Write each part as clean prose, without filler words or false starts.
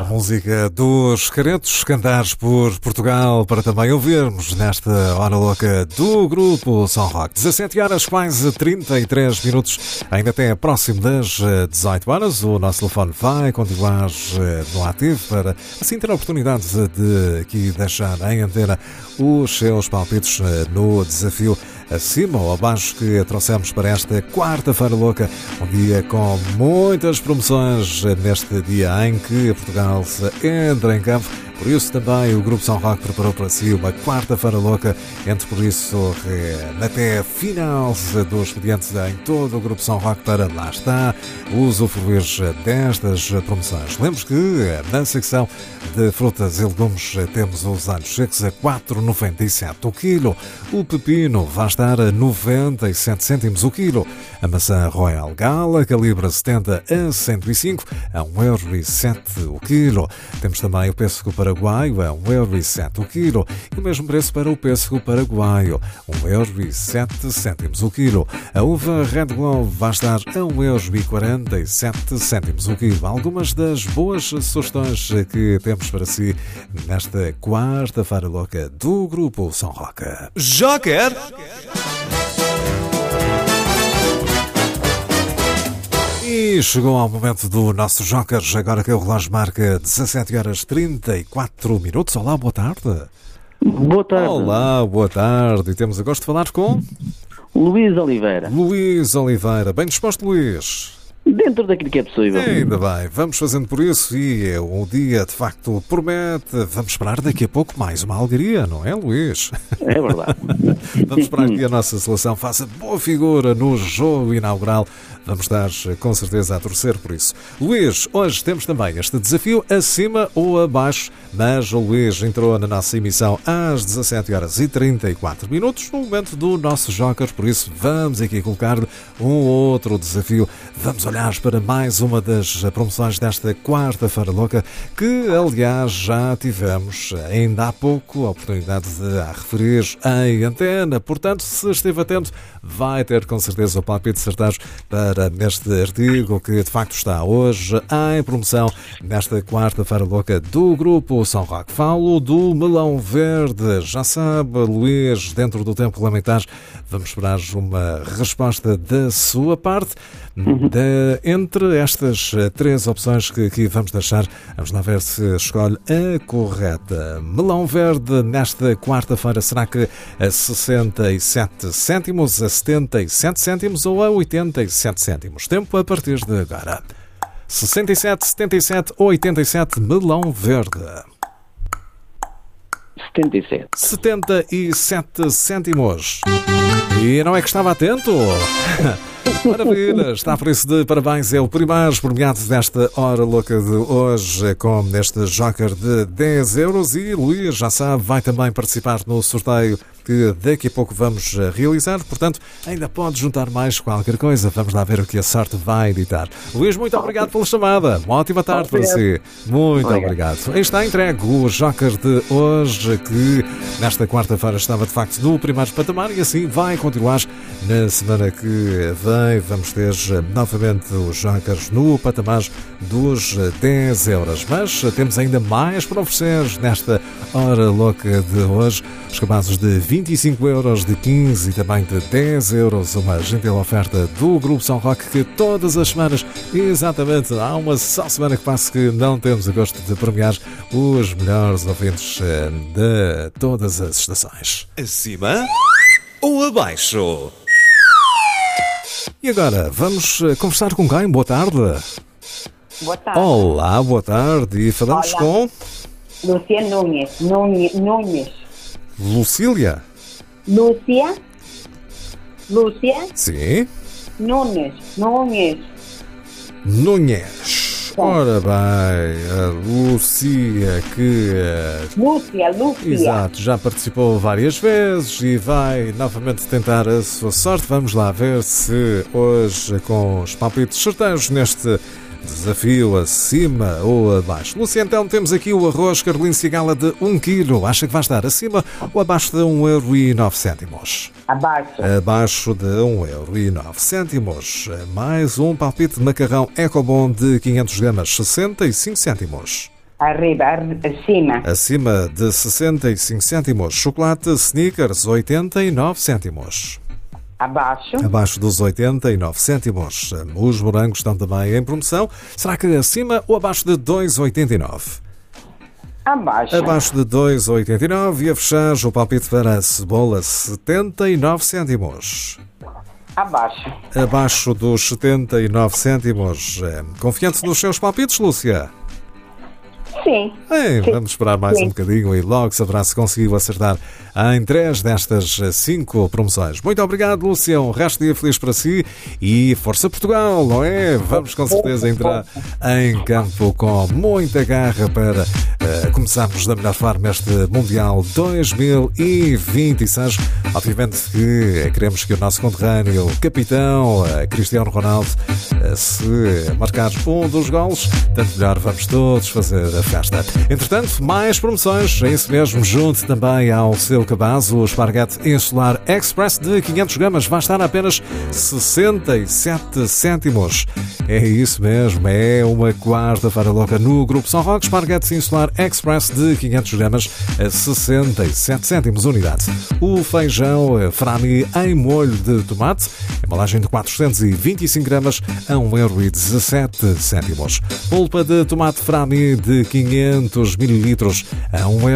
música dos Caretos, cantares por Portugal, para também ouvirmos nesta hora louca do Grupo Som Rock. 17 horas, quase 33 minutos, ainda até próximo das 18 horas. O nosso telefone vai continuar no ativo para assim ter a oportunidade de aqui deixar em antena os seus palpites no desafio acima ou abaixo que trouxemos para esta quarta-feira louca, um dia com muitas promoções neste dia em que Portugal se entra em campo. Por isso também o Grupo Som Rock preparou para si uma quarta-feira louca, entre por isso até final do expediente em todo o Grupo Som Rock para lá está usufruir destas promoções. Lembro que na secção de frutas e legumes temos os anos secos a 4,97 o quilo, o pepino vai estar a 97 cêntimos o quilo, a maçã Royal Gala calibre 70 a 105 a 1,07 € o quilo. Temos também o pêssego paraguaio a 1,07 € o quilo e o mesmo preço para o pêssego paraguaio, 1,07 € o quilo. A uva Red Glow vai estar a 1,47 € o quilo. Algumas das boas sugestões que temos para si nesta quarta-feira louca do Grupo Som Rock. Joker! E chegou ao momento do nosso Joker, agora que o relógio marca 17 horas 34 minutos. Olá, boa tarde. Boa tarde. Olá, boa tarde. E temos a gosto de falar com... Luís Oliveira. Luís Oliveira. Bem disposto, Luís? Dentro daquilo que é possível. Ainda bem, vamos fazendo por isso e o dia de facto promete. Vamos esperar daqui a pouco mais uma alegria, não é, Luís? É verdade. Vamos esperar que a nossa seleção faça boa figura no jogo inaugural. Vamos estar com certeza a torcer por isso. Luís, hoje temos também este desafio acima ou abaixo, mas o Luís entrou na nossa emissão às 17 horas e 34 minutos, no momento do nosso Joker, por isso vamos aqui colocar-lhe um outro desafio. Vamos olhar para mais uma das promoções desta quarta-feira louca, que aliás já tivemos ainda há pouco a oportunidade de a referir em antena. Portanto, se esteve atento, vai ter com certeza o palpite certeiro para neste artigo que de facto está hoje em promoção nesta quarta-feira louca do Grupo Som Rock. Falo do melão verde. Já sabe, Luís, dentro do tempo lamentar, vamos esperar uma resposta da sua parte. Entre estas três opções que aqui vamos deixar, vamos lá ver se escolhe a correta. Melão verde nesta quarta-feira, será que a 67 cêntimos, a 77 cêntimos ou a 87 cêntimos? Tempo a partir de agora. 67, 77 ou 87, melão verde. 77. 77 cêntimos. E não é que estava atento? Maravilha, está por isso de parabéns, é o primeiro premiado desta hora louca de hoje, com este Joker de 10 euros. E Luís, já sabe, vai também participar no sorteio que daqui a pouco vamos realizar, portanto ainda pode juntar mais qualquer coisa. Vamos lá ver o que a sorte vai editar. Luís, muito obrigado pela chamada, uma ótima tarde para si. Muito obrigado. Aí está entregue o Joker de hoje, que nesta quarta-feira estava de facto no primeiro patamar e assim vai continuar na semana que vem. Vamos ter novamente os Jokers no patamar dos 10 euros. Mas temos ainda mais para oferecer nesta hora louca de hoje. Os cabazes de 25 euros, de 15 e também de 10 euros. Uma gentil oferta do Grupo Som Rock, que todas as semanas, exatamente, há uma só semana que passa que não temos o gosto de premiar os melhores ouvintes de todas as estações. Acima ou abaixo? E agora, vamos conversar com quem? Boa tarde. Boa tarde. Olá, boa tarde. E falamos com... Lúcia Nunes. Nunes. Lucília? Lúcia? Sim. Nunes. Núñez. Ora bem, a Lúcia que... Lúcia. Exato, já participou várias vezes e vai novamente tentar a sua sorte. Vamos lá ver se hoje, com os palpites certeiros neste desafio acima ou abaixo. Lúcia, então temos aqui o arroz Carolina Cigala de 1 kg. Acha que vai estar acima ou abaixo de 1,09 €? Abaixo. Abaixo de 1,09 €. Mais um palpite de macarrão Ecobon de 500 gramas, 65 cêntimos. Arriba, acima. Acima de 65 cêntimos. Chocolate Snickers, 89 cêntimos. Abaixo. Abaixo dos 89 cêntimos. Os morangos estão também em promoção. Será que acima ou abaixo de 2,89? Abaixo. Abaixo de 2,89 e a fechar o palpite para a cebola, 79 cêntimos. Abaixo. Abaixo dos 79 cêntimos. Confiante nos seus palpites, Lúcia? Sim. Sim. Vamos esperar mais um bocadinho e logo saberá se conseguiu acertar em 3 destas 5 promoções. Muito obrigado, Lúcia. Um resto de dia feliz para si e força Portugal, não é? Vamos com certeza entrar em campo com muita garra para começarmos da melhor forma este Mundial 2026. Obviamente que queremos que o nosso conterrâneo, o capitão Cristiano Ronaldo, se marcar um dos golos, tanto melhor, vamos todos fazer a festa. Entretanto, mais promoções, é isso mesmo, junto também ao seu cabaz, o esparguete insular Express de 500 gramas vai estar a apenas 67 cêntimos. É isso mesmo, é uma quarta-feira louca no Grupo São Roque, esparguete insular Express de 500 gramas a 67 cêntimos unidade. O feijão Frami em molho de tomate, embalagem de 425 gramas a 1,17€. Polpa de tomate Frami de 500 mililitros a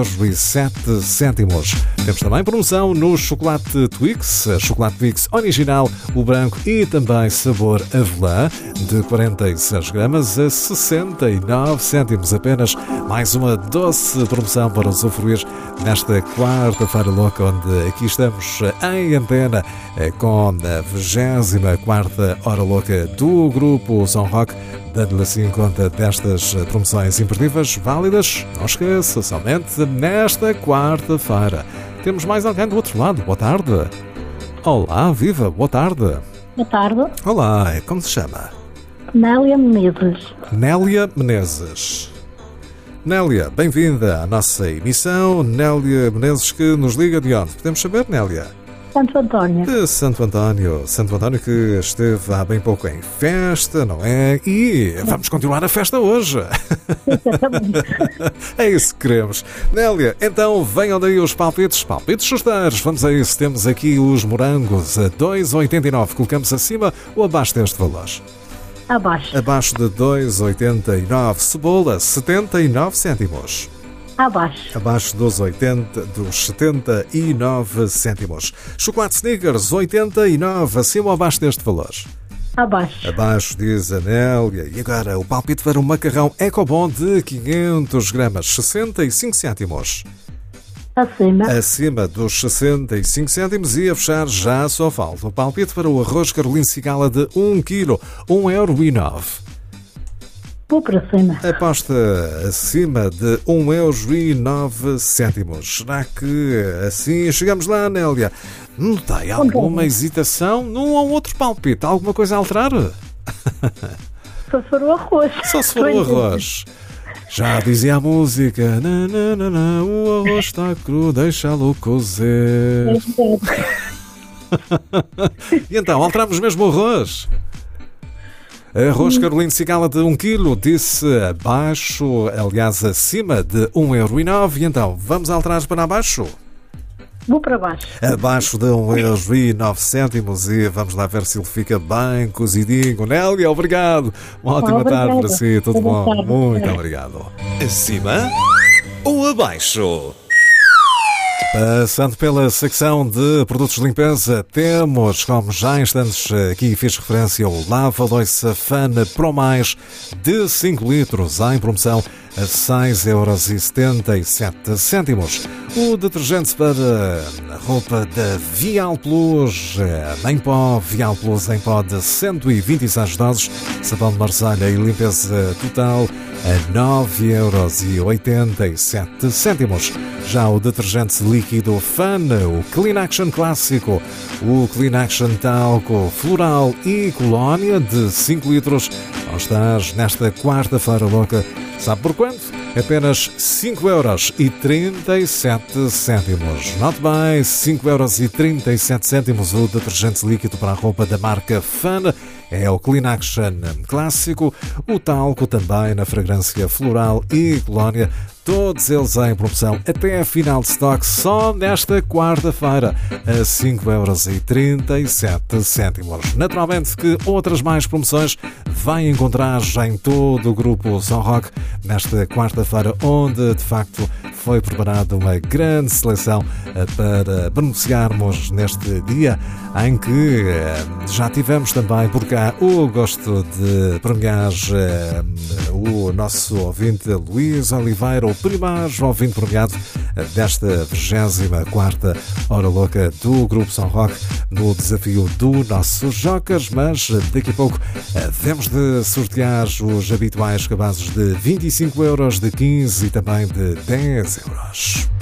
1,07€. Temos também promoção no chocolate Twix, chocolate Twix original, o branco e também sabor avelã, de 46 gramas a 69 cêntimos apenas. Mais uma doce promoção para usufruir nesta quarta-feira louca, onde aqui estamos em antena com a 24ª Hora Louca do Grupo São Roque, dando-lhe assim conta destas promoções imperdíveis, válidas, não esqueça, somente nesta quarta-feira. Temos mais alguém do outro lado. Boa tarde. Olá, viva, boa tarde. Boa tarde. Olá, como se chama? Nélia Menezes. Nélia Menezes. Nélia, bem-vinda à nossa emissão. Nélia Menezes, que nos liga de onde? Podemos saber, Nélia? Santo António. De Santo António. Santo António que esteve há bem pouco em festa, não é? E vamos continuar a festa hoje. É isso que queremos. Nélia, então venham daí os palpites. Palpites chusteiros. Vamos a isso. Temos aqui os morangos a 2,89. Colocamos acima ou abaixo deste valor? Abaixo. Abaixo de 2,89. Cebola, 79 cêntimos. Abaixo. Abaixo dos 79 cêntimos. Chocolate Snickers, 89. Acima ou abaixo deste valor? Abaixo. Abaixo, diz a Nélia. E agora o palpite para o macarrão Ecobon de 500 gramas, 65 cêntimos. Acima. Acima dos 65 cêntimos e a fechar já só falta o palpite para o arroz Carolina Cigala de 1 kg, 1,09€. Vou para cima. Aposta acima de 1,09€. Será que assim chegamos lá, Nélia? Não tem alguma hesitação num ou outro palpite? Alguma coisa a alterar? Só se for o arroz. Só se for o arroz. Já dizia a música, o arroz está cru, deixa-lo cozer. E então, alteramos mesmo o arroz? Arroz Carolina Cigala de 1 kg, disse abaixo, aliás, acima de 1,09€. E então, vamos alterar para abaixo? Vou para baixo. Abaixo de 1,09€ e vamos lá ver se ele fica bem cozidinho. Nélia, obrigado. Uma ótima tarde para si. Tudo bom? Muito obrigado. Acima ou abaixo? Passando pela secção de produtos de limpeza, temos, como já há instantes aqui fiz referência, o lava-loiça Fana Pro Mais de 5 litros em promoção a 6,77€. O detergente para a roupa da Vial Plus em pó, Vial Plus em pó de 126 doses, sabão de Marselha e limpeza total a 9,87€. Já o detergente líquido Fana, o Clean Action Clássico, o Clean Action Talco Floral e Colónia de 5 litros, ao estar nesta quarta-feira louca, sabe por quanto? Apenas 5,37€. Note bem, 5,37€ o detergente líquido para a roupa da marca Fana. é o Clean Action clássico, o talco também na fragrância floral e colónia, todos eles em promoção até a final de stock só nesta quarta-feira a 5,37€. Naturalmente que outras mais promoções vai encontrar em todo o grupo Som Rock nesta quarta-feira, onde de facto foi preparada uma grande seleção para beneficiarmos neste dia em que já tivemos também por cá o gosto de premiar o nosso ouvinte Luís Oliveira, o primeiro ouvinte premiado desta 24ª Hora Louca do Grupo Som Rock no desafio do Nossos Jokers, mas daqui a pouco temos de sortear os habituais cabazes de 25€, de 15 e também de 10€.